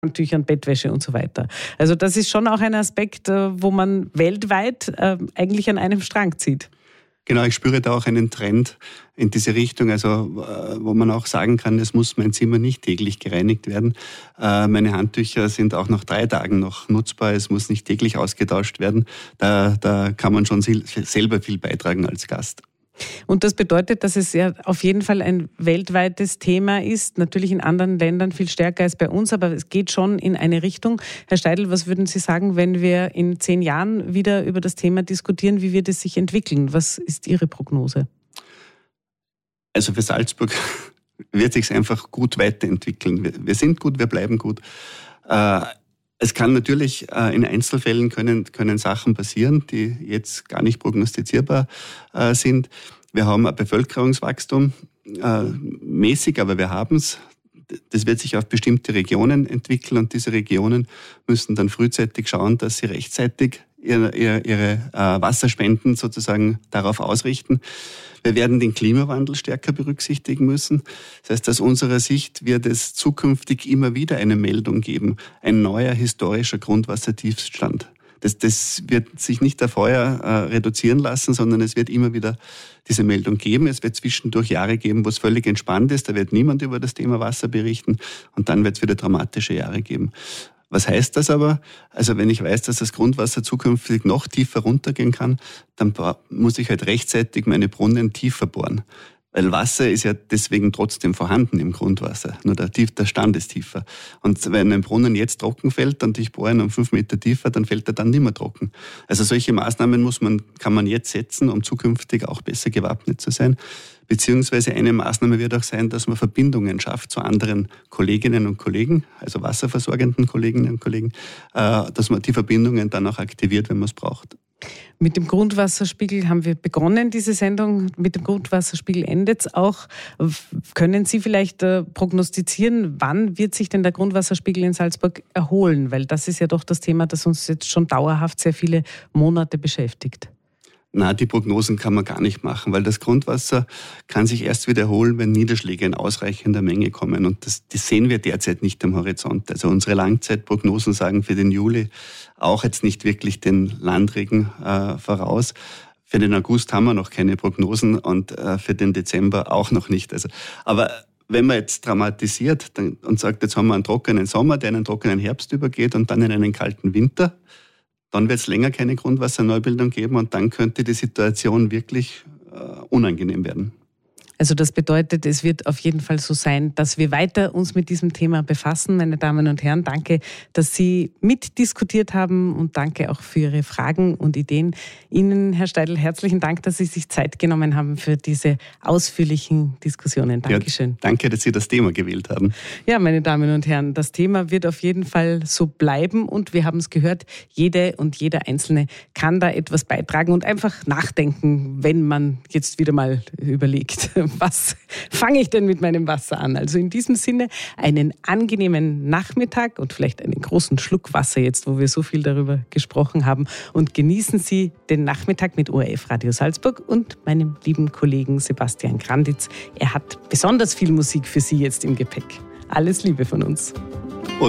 Handtüchern, Bettwäsche und so weiter. Also das ist schon auch ein Aspekt, wo man weltweit eigentlich an einem Strang zieht. Genau, ich spüre da auch einen Trend in diese Richtung, also wo man auch sagen kann, es muss mein Zimmer nicht täglich gereinigt werden. Meine Handtücher sind auch nach 3 Tagen noch nutzbar, es muss nicht täglich ausgetauscht werden. Da kann man schon selber viel beitragen als Gast. Und das bedeutet, dass es ja auf jeden Fall ein weltweites Thema ist, natürlich in anderen Ländern viel stärker als bei uns, aber es geht schon in eine Richtung. Herr Steidl, was würden Sie sagen, wenn wir in 10 Jahren wieder über das Thema diskutieren, wie wird es sich entwickeln? Was ist Ihre Prognose? Also für Salzburg wird sich einfach gut weiterentwickeln. Wir sind gut, wir bleiben gut. Es kann natürlich in Einzelfällen können Sachen passieren, die jetzt gar nicht prognostizierbar sind. Wir haben ein Bevölkerungswachstum, mäßig, aber wir haben es. Das wird sich auf bestimmte Regionen entwickeln und diese Regionen müssen dann frühzeitig schauen, dass sie rechtzeitig ihre Wasserspenden sozusagen darauf ausrichten. Wir werden den Klimawandel stärker berücksichtigen müssen. Das heißt, aus unserer Sicht wird es zukünftig immer wieder eine Meldung geben, ein neuer historischer Grundwassertiefstand. Das wird sich nicht auf Feuer reduzieren lassen, sondern es wird immer wieder diese Meldung geben. Es wird zwischendurch Jahre geben, wo es völlig entspannt ist. Da wird niemand über das Thema Wasser berichten. Und dann wird es wieder dramatische Jahre geben. Was heißt das aber? Also wenn ich weiß, dass das Grundwasser zukünftig noch tiefer runtergehen kann, dann muss ich halt rechtzeitig meine Brunnen tiefer bohren. Weil Wasser ist ja deswegen trotzdem vorhanden im Grundwasser. Nur der Stand ist tiefer. Und wenn ein Brunnen jetzt trocken fällt und ich bohre ihn um 5 Meter tiefer, dann fällt er dann nicht mehr trocken. Also solche Maßnahmen kann man jetzt setzen, um zukünftig auch besser gewappnet zu sein. Beziehungsweise eine Maßnahme wird auch sein, dass man Verbindungen schafft zu anderen Kolleginnen und Kollegen, also wasserversorgenden Kolleginnen und Kollegen, dass man die Verbindungen dann auch aktiviert, wenn man es braucht. Mit dem Grundwasserspiegel haben wir begonnen, diese Sendung. Mit dem Grundwasserspiegel endet es auch. Können Sie vielleicht prognostizieren, wann wird sich denn der Grundwasserspiegel in Salzburg erholen? Weil das ist ja doch das Thema, das uns jetzt schon dauerhaft sehr viele Monate beschäftigt. Na, die Prognosen kann man gar nicht machen, weil das Grundwasser kann sich erst wieder erholen, wenn Niederschläge in ausreichender Menge kommen. Und das sehen wir derzeit nicht am Horizont. Also unsere Langzeitprognosen sagen für den Juli auch jetzt nicht wirklich den Landregen voraus. Für den August haben wir noch keine Prognosen und für den Dezember auch noch nicht. Also, aber wenn man jetzt dramatisiert und sagt, jetzt haben wir einen trockenen Sommer, der in einen trockenen Herbst übergeht und dann in einen kalten Winter, dann wird es länger keine Grundwasserneubildung geben und dann könnte die Situation wirklich unangenehm werden. Also das bedeutet, es wird auf jeden Fall so sein, dass wir weiter uns mit diesem Thema befassen. Meine Damen und Herren, danke, dass Sie mitdiskutiert haben und danke auch für Ihre Fragen und Ideen. Ihnen, Herr Steidl, herzlichen Dank, dass Sie sich Zeit genommen haben für diese ausführlichen Diskussionen. Dankeschön. Ja, danke, dass Sie das Thema gewählt haben. Ja, meine Damen und Herren, das Thema wird auf jeden Fall so bleiben und wir haben es gehört, jede und jeder Einzelne kann da etwas beitragen und einfach nachdenken, wenn man jetzt wieder mal überlegt, was fange ich denn mit meinem Wasser an? Also in diesem Sinne einen angenehmen Nachmittag und vielleicht einen großen Schluck Wasser jetzt, wo wir so viel darüber gesprochen haben. Und genießen Sie den Nachmittag mit ORF Radio Salzburg und meinem lieben Kollegen Sebastian Granditz. Er hat besonders viel Musik für Sie jetzt im Gepäck. Alles Liebe von uns.